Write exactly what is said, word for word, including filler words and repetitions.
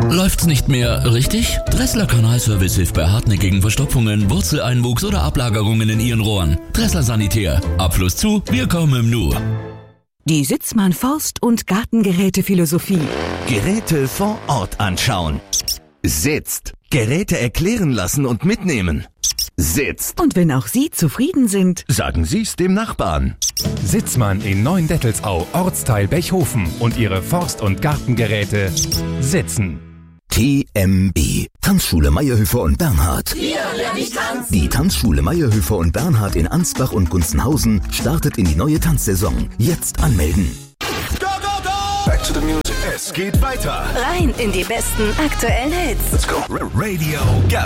Läuft's nicht mehr richtig? Dressler Kanalservice hilft bei hartnäckigen Verstopfungen, Wurzeleinwuchs oder Ablagerungen in Ihren Rohren. Dressler Sanitär. Abfluss zu, wir kommen im Nu. Die Sitzmann Forst- und Gartengeräte-Philosophie. Geräte vor Ort anschauen. Sitzt. Geräte erklären lassen und mitnehmen. Sitzt. Und wenn auch Sie zufrieden sind, Sagen Sie's dem Nachbarn. Sitzmann in Neuendettelsau, Ortsteil Bechhofen und ihre Forst- und Gartengeräte sitzen. T M B. Tanzschule Meyerhöfer und Bernhard. Hier lerne ich tanzen. Die Tanzschule Meyerhöfer und Bernhard in Ansbach und Gunzenhausen startet in die neue Tanzsaison. Jetzt anmelden. Go, go, go! Back to the music. Es geht weiter. Rein in die besten aktuellen Hits. Let's go. Radio Galaxy.